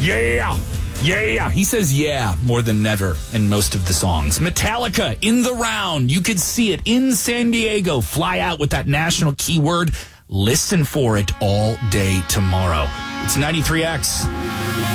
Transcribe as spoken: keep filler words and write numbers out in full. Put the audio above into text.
Yeah. Yeah. He says yeah more than never in most of the songs. Metallica, In the Round. You could see it in San Diego. Fly out with that national keyword. Listen for it all day tomorrow. It's ninety-three X.